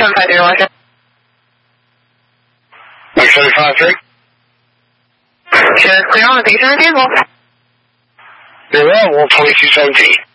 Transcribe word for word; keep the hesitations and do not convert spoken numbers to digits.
seven five zero, Roger. nine seven five three. Sure, clear on the patient table. Zero, one twenty-two seventeen.